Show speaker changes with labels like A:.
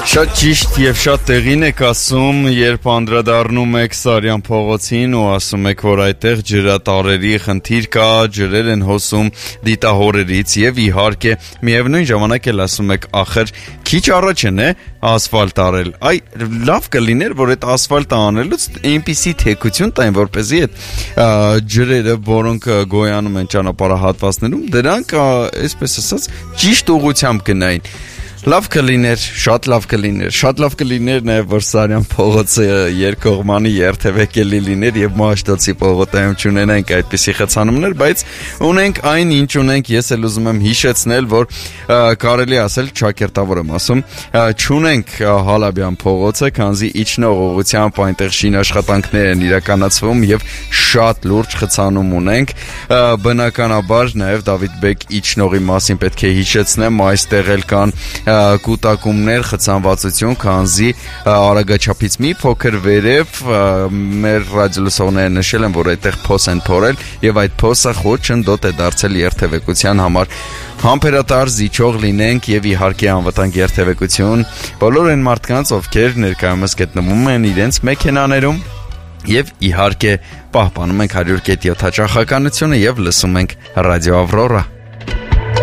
A: Շատ ճիշտ եւ շատ տեղին եք ասում, երբ անդրադառնում եք Սարյան փողոցին ու ասում եք, որ այդտեղ ջրատարերի խնդիր կա, ջրեր են հոսում դիտահորերից եւ իհարկե միևնույն ժամանակ էլ ասում եք, ախր քիչ առաջ են ասֆալտ արել։ Այ լավ կլիներ, որ այդ ասֆալտը անելուց այնպիսի թեքություն տային, որպեսզի այդ ջրերը, որոնք գոյանում են ճանապարհահատվածներում, դրանք, այսպես ասած, ճիշտ ուղղությամբ գնային։ Լավ կլիներ, շատ լավ կլիներ նաև, որ Սարյան փողոցը երկկողմանի երթևեկելի լիներ եւ Մաշտոցի պողոտայում չունենանք այդպիսի խցանումներ, բայց ունենք այն, ինչ ունենք, ես էլ ուզում եմ հիշեցնել, որ կարելի ասել ճակերտավոր եմ ասում, չունենք Հալաբյան փողոցը, քանզի իջնող ուղղությամբ այնտեղ շինաշխատանքներ են իրականացվում եւ շատ լուրջ խցանում ունենք, բնականաբար նաև Դավիթ Բեկ իջնողի մասին պետք է հիշեցնեմ, այստեղ էլ կան կուտակումներ, խցանվածություն, քանզի արագաչափից մի փոքր վերև մեր ռադիոլսողները նշել են, որ այդտեղ փոս են փորել եւ այդ փոսը խոչընդոտ է դարձել երթևեկության համար։ Համբերատար զիջող լինենք եւ իհարկե անվտանգ երթևեկություն բոլոր այն մարդկանց, ովքեր ներկայումս գտնվում են իրենց մեքենաներում եւ իհարկե պահպանում ենք 100.7 հաճախականությունը եւ լսում ենք Ռադիո Ավրորա։